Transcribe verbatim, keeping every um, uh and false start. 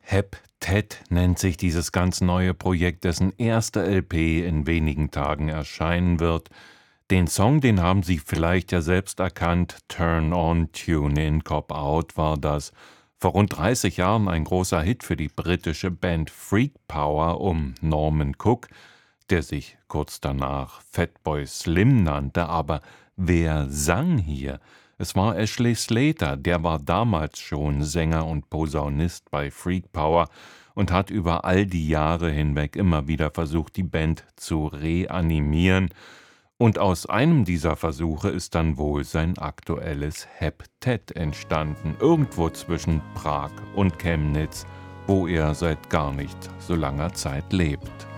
Hep-Ted nennt sich dieses ganz neue Projekt, dessen erste L P in wenigen Tagen erscheinen wird. Den Song, den haben Sie vielleicht ja selbst erkannt, Turn On, Tune In, Cop Out war das. Vor rund dreißig Jahren ein großer Hit für die britische Band Freak Power um Norman Cook, der sich kurz danach Fatboy Slim nannte. Aber wer sang hier? Es war Ashley Slater, der war damals schon Sänger und Posaunist bei Freak Power und hat über all die Jahre hinweg immer wieder versucht, die Band zu reanimieren. Und aus einem dieser Versuche ist dann wohl sein aktuelles Hep-Ted entstanden, irgendwo zwischen Prag und Chemnitz, wo er seit gar nicht so langer Zeit lebt.